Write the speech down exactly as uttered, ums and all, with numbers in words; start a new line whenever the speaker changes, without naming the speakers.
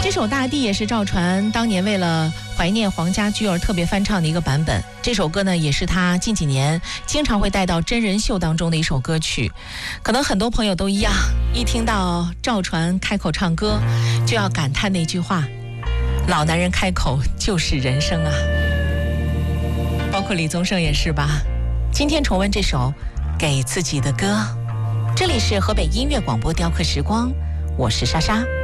这首《大地》也是赵传当年为了怀念黄家驹而特别翻唱的一个版本。这首歌呢，也是他近几年经常会带到真人秀当中的一首歌曲。可能很多朋友都一样，一听到赵传开口唱歌，就要感叹那句话：老男人开口就是人生啊。包括李宗盛也是吧。今天重温这首给自己的歌，这里是河北音乐广播雕刻时光，我是莎莎。